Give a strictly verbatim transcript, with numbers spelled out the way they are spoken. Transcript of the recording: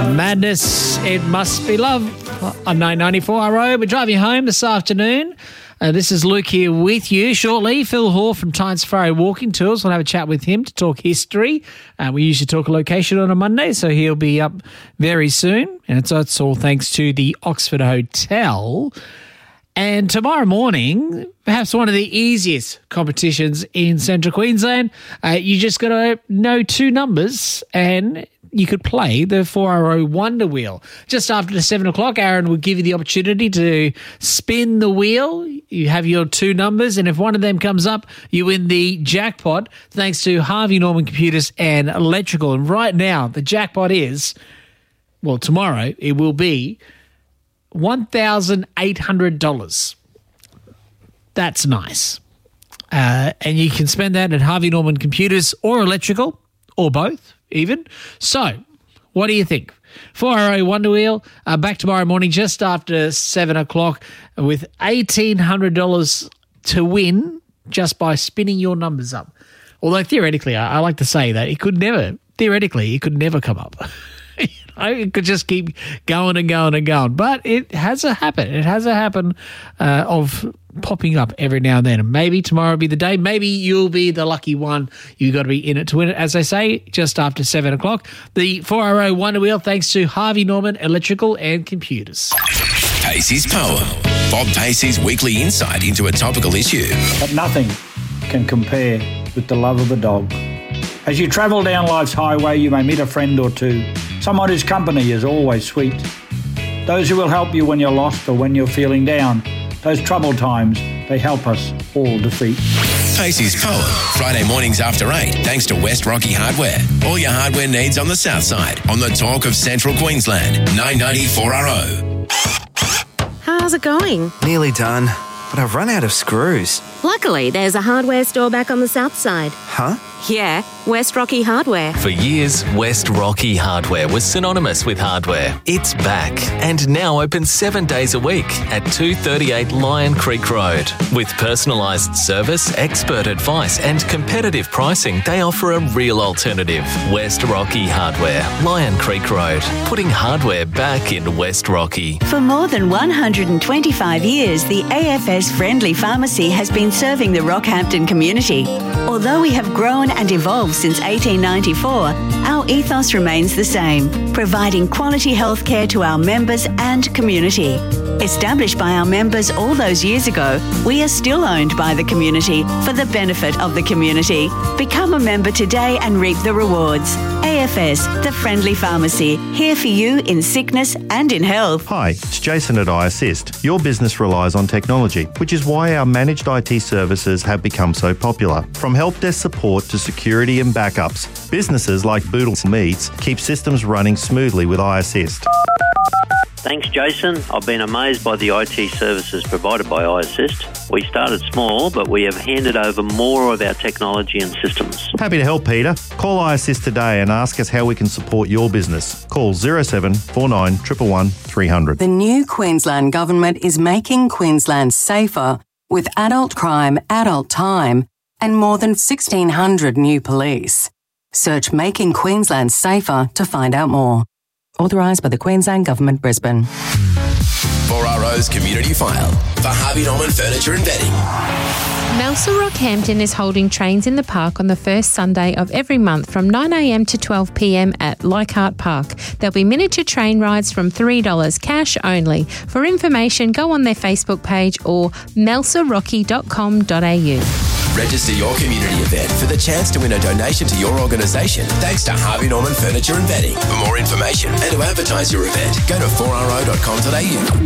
Madness, It Must Be Love on nine ninety-four R O. We're driving home this afternoon. Uh, this is Luke here with you. Shortly, Phil Hoare from Tyne Safari Walking Tours. We'll have a chat with him to talk history. Uh, we usually talk a location on a Monday, so he'll be up very soon. And it's, it's all thanks to the Oxford Hotel. And tomorrow morning, perhaps one of the easiest competitions in Central Queensland. Uh, you just got to know two numbers and you could play the four R O Wonder Wheel. Just after the seven o'clock, Aaron will give you the opportunity to spin the wheel. You have your two numbers, and if one of them comes up, you win the jackpot, thanks to Harvey Norman Computers and Electrical. And right now, the jackpot is, well, tomorrow, it will be one thousand eight hundred dollars. That's nice. Uh, and you can spend that at Harvey Norman Computers or Electrical, or both even. So, what do you think? four R O Wonder Wheel, uh, back tomorrow morning just after seven o'clock with eighteen hundred dollars to win just by spinning your numbers up. Although theoretically, I, I like to say that it could never, theoretically, it could never come up. You know, it could just keep going and going and going. But it has a habit. It has a habit uh, of popping up every now and then. And maybe tomorrow will be the day. Maybe you'll be the lucky one. You've got to be in it to win it. As I say, just after seven o'clock. The four R O Wonder Wheel, thanks to Harvey Norman Electrical and Computers. Pacey's Poem. Bob Pacey's weekly insight into a topical issue. But nothing can compare with the love of a dog. As you travel down life's highway, you may meet a friend or two, someone whose company is always sweet. Those who will help you when you're lost or when you're feeling down. Those troubled times, they help us all defeat. Pacey's Poem. Friday mornings after eight, thanks to West Rocky Hardware. All your hardware needs on the south side, on the talk of Central Queensland. nine ninety-four R O. How's it going? Nearly done, but I've run out of screws. Luckily, there's a hardware store back on the south side. Huh? Yeah, West Rocky Hardware. For years, West Rocky Hardware was synonymous with hardware. It's back and now open seven days a week at two thirty-eight Lion Creek Road. With personalised service, expert advice and competitive pricing, they offer a real alternative. West Rocky Hardware, Lion Creek Road, putting hardware back in West Rocky. For more than one hundred twenty-five years, the A F S Friendly Pharmacy has been serving the Rockhampton community. Although we have grown and evolved since eighteen ninety-four, our ethos remains the same, providing quality healthcare to our members and community. Established by our members all those years ago, we are still owned by the community for the benefit of the community. Become a member today and reap the rewards. A F S, the Friendly Pharmacy, here for you in sickness and in health. Hi, it's Jason at iAssist. Your business relies on technology, which is why our managed I T services have become so popular. From help desk support to security and backups, businesses like Boodle Meats keep systems running smoothly with iAssist. Thanks, Jason. I've been amazed by the I T services provided by iAssist. We started small, but we have handed over more of our technology and systems. Happy to help, Peter. Call iAssist today and ask us how we can support your business. Call zero seven four nine one one one three hundred. The new Queensland Government is making Queensland safer with adult crime, adult time, and more than sixteen hundred new police. Search Making Queensland Safer to find out more. Authorised by the Queensland Government, Brisbane. four R O's Community File for Harvey Norman Furniture and Bedding. Melsa Rockhampton is holding Trains in the Park on the first Sunday of every month from nine a m to twelve p m at Leichhardt Park. There'll be miniature train rides from three dollars cash only. For information, go on their Facebook page or melsa rocky dot com dot a u. Register your community event for the chance to win a donation to your organisation thanks to Harvey Norman Furniture and Bedding. For more information and to advertise your event, go to four r o dot com dot a u.